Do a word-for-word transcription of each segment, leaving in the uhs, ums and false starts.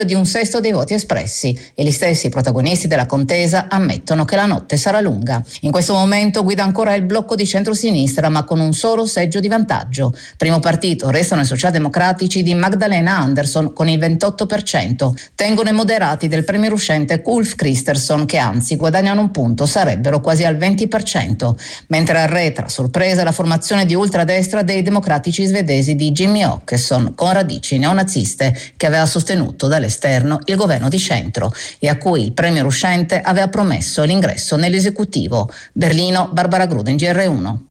di un sesto dei voti espressi e gli stessi protagonisti della contesa ammettono che la notte sarà lunga. In questo momento guida ancora il blocco di centrosinistra, ma con un solo seggio di vantaggio. Primo partito restano i socialdemocratici di Magdalena Andersson con il ventotto per cento. Tengono i moderati del premier uscente Ulf Kristersson, che anzi guadagnano un punto, sarebbero quasi al venti per cento. Mentre arretra, sorpresa, la formazione di ultradestra dei democratici svedesi di Jimmy Åkesson, con radici neonaziste, che aveva sostenuto dalle esterno il governo di centro e a cui il premier uscente aveva promesso l'ingresso nell'esecutivo. Berlino, Barbara Gruden, G R uno.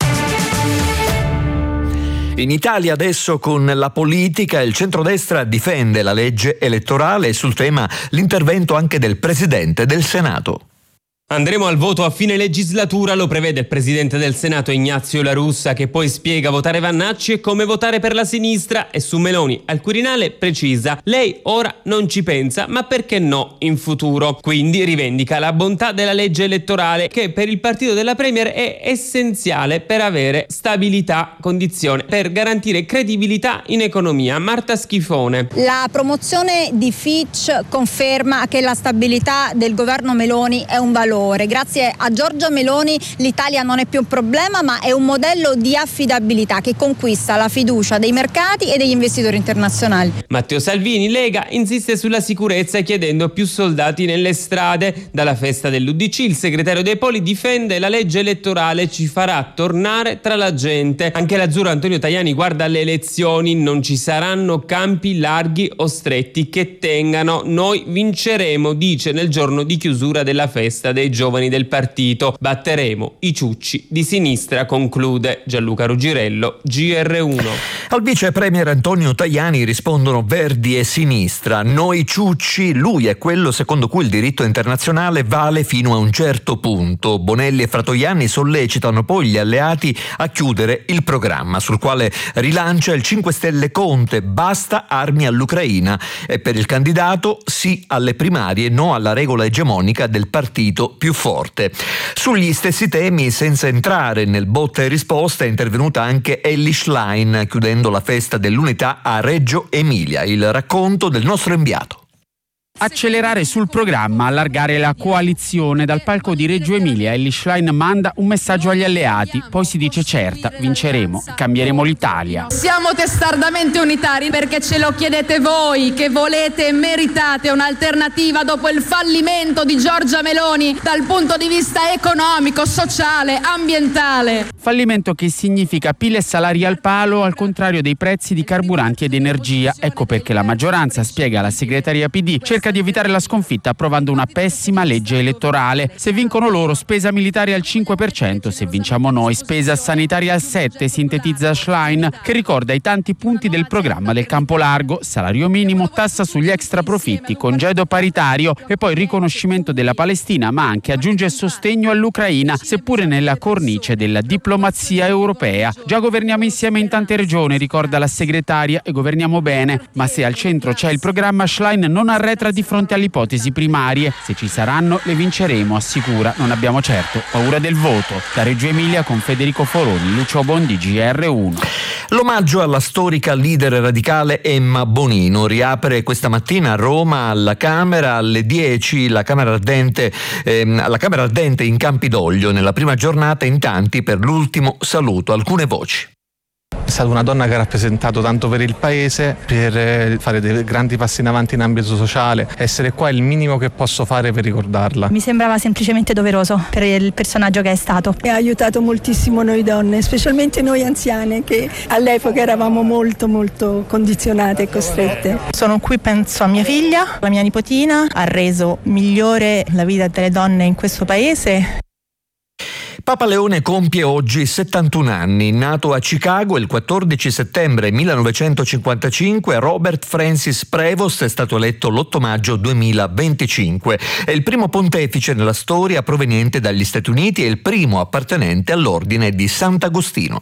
In Italia adesso con la politica il centrodestra difende la legge elettorale e sul tema l'intervento anche del Presidente del Senato. Andremo al voto a fine legislatura, lo prevede il Presidente del Senato Ignazio La Russa, che poi spiega votare Vannacci e come votare per la sinistra, e su Meloni al Quirinale precisa: lei ora non ci pensa, ma perché no in futuro. Quindi rivendica la bontà della legge elettorale, che per il partito della Premier è essenziale per avere stabilità, condizione per garantire credibilità in economia. Marta Schifone. La promozione di Fitch conferma che la stabilità del governo Meloni è un valore. Grazie a Giorgia Meloni l'Italia non è più un problema, ma è un modello di affidabilità che conquista la fiducia dei mercati e degli investitori internazionali. Matteo Salvini, Lega, insiste sulla sicurezza chiedendo più soldati nelle strade. Dalla festa dell'U D C il segretario dei Poli difende la legge elettorale, ci farà tornare tra la gente. Anche l'azzurro Antonio Tajani guarda alle elezioni: non ci saranno campi larghi o stretti che tengano, noi vinceremo, dice nel giorno di chiusura della festa dei giovani del partito. Batteremo i ciucci di sinistra, conclude Gianluca Rugirello, G R uno. Al vice premier Antonio Tajani rispondono Verdi e Sinistra. Noi ciucci, lui è quello secondo cui il diritto internazionale vale fino a un certo punto. Bonelli e Fratoianni sollecitano poi gli alleati a chiudere il programma, sul quale rilancia il cinque Stelle Conte: basta armi all'Ucraina. E per il candidato sì alle primarie, no alla regola egemonica del partito più forte. Sugli stessi temi, senza entrare nel botta e risposta, è intervenuta anche Elly Schlein, chiudendo la festa dell'unità a Reggio Emilia. Il racconto del nostro inviato. Accelerare sul programma, allargare la coalizione. Dal palco di Reggio Emilia Elly Schlein manda un messaggio agli alleati, poi si dice certa, vinceremo, cambieremo l'Italia. Siamo testardamente unitari perché ce lo chiedete voi, che volete e meritate un'alternativa dopo il fallimento di Giorgia Meloni dal punto di vista economico, sociale, ambientale. Fallimento che significa P I L e salari al palo, al contrario dei prezzi di carburanti ed energia. Ecco perché la maggioranza, spiega la segreteria P D, cerca di evitare la sconfitta approvando una pessima legge elettorale. Se vincono loro, spesa militare al cinque per cento, se vinciamo noi, spesa sanitaria al sette per cento, sintetizza Schlein, che ricorda i tanti punti del programma del campo largo: salario minimo, tassa sugli extra profitti, congedo paritario e poi riconoscimento della Palestina, ma anche aggiunge sostegno all'Ucraina, seppure nella cornice della diplomazia europea. Già governiamo insieme in tante regioni, ricorda la segretaria, e governiamo bene, ma se al centro c'è il programma, Schlein non arretra di fronte alle ipotesi primarie. Se ci saranno, le vinceremo, assicura. Non abbiamo certo paura del voto. Da Reggio Emilia con Federico Foroni, Lucio Bondi, G R uno. L'omaggio alla storica leader radicale Emma Bonino riapre questa mattina a Roma alla Camera alle dieci, la Camera Ardente, ehm, alla Camera Ardente in Campidoglio. Nella prima giornata in tanti per l'ultimo saluto. Alcune voci. È stata una donna che ha rappresentato tanto per il paese, per fare dei grandi passi in avanti in ambito sociale. Essere qua è il minimo che posso fare per ricordarla. Mi sembrava semplicemente doveroso per il personaggio che è stato. Ha aiutato moltissimo noi donne, specialmente noi anziane, che all'epoca eravamo molto molto condizionate e costrette. Sono qui, penso a mia figlia, la mia nipotina. Ha reso migliore la vita delle donne in questo paese. Papa Leone compie oggi settantuno anni. Nato a Chicago il quattordici settembre millenovecentocinquantacinque, Robert Francis Prevost è stato eletto l'otto maggio duemilaventicinque. È il primo pontefice nella storia proveniente dagli Stati Uniti e il primo appartenente all'ordine di Sant'Agostino.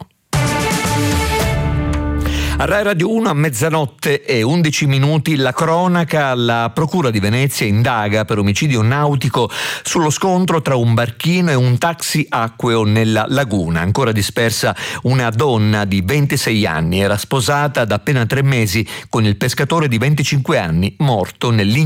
A Rai Radio uno a mezzanotte e undici minuti la cronaca. La Procura di Venezia indaga per omicidio nautico sullo scontro tra un barchino e un taxi acqueo nella laguna. Ancora dispersa una donna di ventisei anni, era sposata da appena tre mesi con il pescatore di venticinque anni morto nell'interno